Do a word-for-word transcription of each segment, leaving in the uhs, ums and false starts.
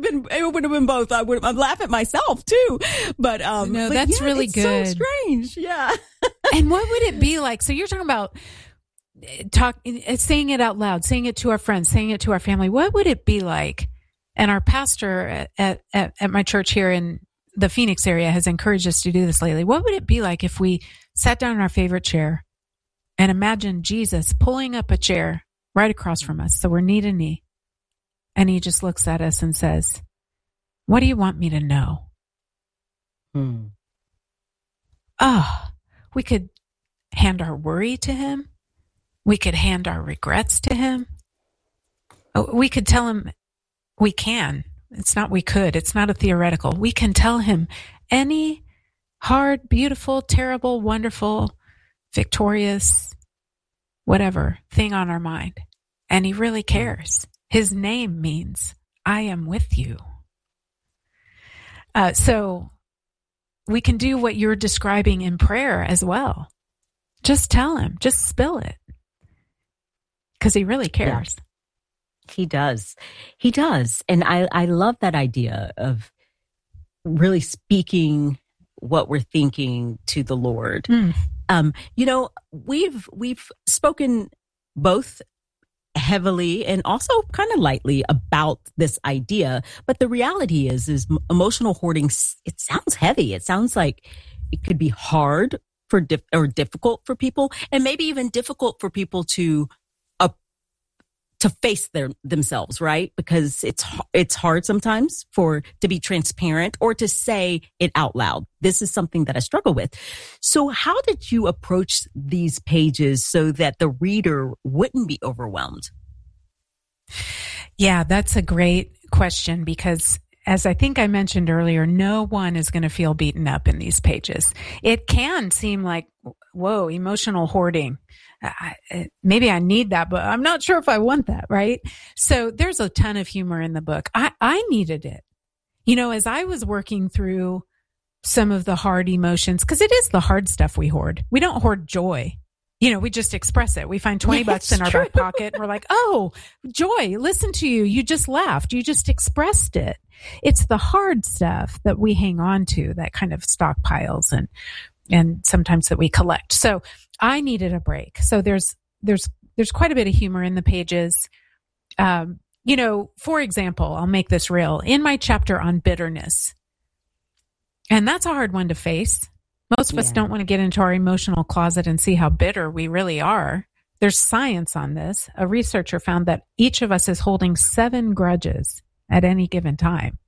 been, it would have been both. I would, I'd laugh at myself too. But, um, no, but that's yeah, really it's good. so strange. Yeah. And what would it be like? So you're talking about talk, saying it out loud, saying it to our friends, saying it to our family. What would it be like? And our pastor at, at, at my church here in the Phoenix area has encouraged us to do this lately. What would it be like if we sat down in our favorite chair and imagined Jesus pulling up a chair right across from us, so we're knee to knee, and he just looks at us and says, "What do you want me to know?" Hmm. Oh, we could hand our worry to him. We could hand our regrets to him. We could tell him, we can. It's not we could. It's not a theoretical. We can tell him any hard, beautiful, terrible, wonderful, victorious, whatever thing on our mind. And he really cares. His name means, I am with you. Uh, so we can do what you're describing in prayer as well. Just tell him, just spill it. Because he really cares. Yeah. He does. He does. And I, I love that idea of really speaking what we're thinking to the Lord. Mm. Um, you know, we've, we've spoken both heavily and also kind of lightly about this idea. But the reality is, is emotional hoarding, it sounds heavy. It sounds like it could be hard for, dif- or difficult for people, and maybe even difficult for people to to face their themselves, right? Because it's it's hard sometimes for to be transparent or to say it out loud. This is something that I struggle with. So how did you approach these pages so that the reader wouldn't be overwhelmed? Yeah, that's a great question, because as I think I mentioned earlier, no one is going to feel beaten up in these pages. It can seem like, whoa, emotional hoarding. I, maybe I need that, but I'm not sure if I want that, right? So there's a ton of humor in the book. I, I needed it. You know, as I was working through some of the hard emotions, because it is the hard stuff we hoard. We don't hoard joy. You know, we just express it. We find twenty bucks in our back pocket and we're like, oh, joy, listen to you. You just laughed. You just expressed it. It's the hard stuff that we hang on to, that kind of stockpiles and and sometimes that we collect. So I needed a break. So there's there's there's quite a bit of humor in the pages. Um, you know, for example, I'll make this real. In my chapter on bitterness, and that's a hard one to face. Most of yeah. us don't want to get into our emotional closet and see how bitter we really are. There's science on this. A researcher found that each of us is holding seven grudges at any given time.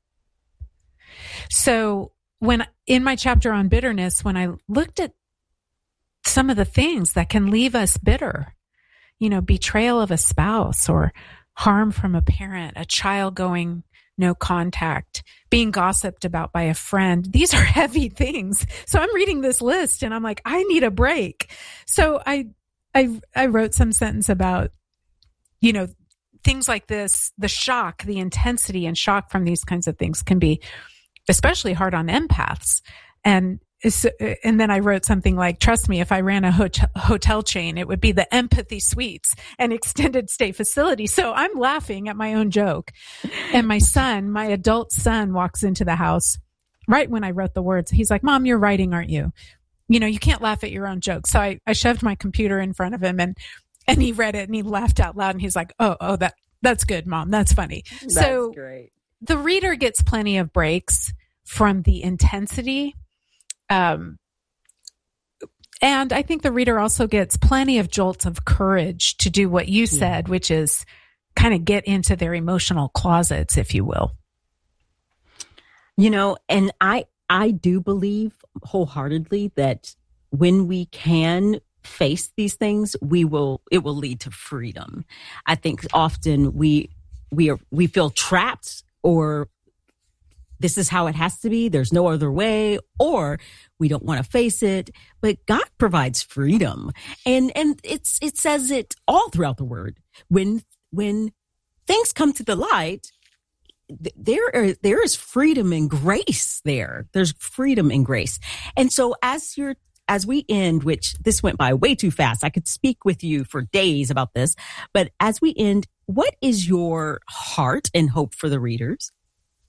So when in my chapter on bitterness, when I looked at some of the things that can leave us bitter, you know, betrayal of a spouse or harm from a parent, a child going no contact, being gossiped about by a friend. These are heavy things. So I'm reading this list and I'm like, I need a break. So I, I, I wrote some sentence about, you know, things like this, the shock, the intensity and shock from these kinds of things can be especially hard on empaths. And and then I wrote something like, trust me, if I ran a hotel, hotel chain, it would be the Empathy Suites and extended stay facility. So I'm laughing at my own joke. And my son, my adult son, walks into the house right when I wrote the words. He's like, Mom, you're writing, aren't you? You know, you can't laugh at your own joke. So I, I shoved my computer in front of him and, and he read it and he laughed out loud and he's like, oh, oh, that, that's good, Mom. That's funny. That's so great. The reader gets plenty of breaks from the intensity. Um, and I think the reader also gets plenty of jolts of courage to do what you said, yeah. which is kind of get into their emotional closets, if you will. You know, and I, I do believe wholeheartedly that when we can face these things, we will, it will lead to freedom. I think often we, we are, we feel trapped, or this is how it has to be. There's no other way, or we don't want to face it. But God provides freedom, and and it's it says it all throughout the Word. When when things come to the light, there are, there is freedom and grace. There, there's freedom and grace. And so as you're as we end, which this went by way too fast, I could speak with you for days about this. But as we end, what is your heart and hope for the readers?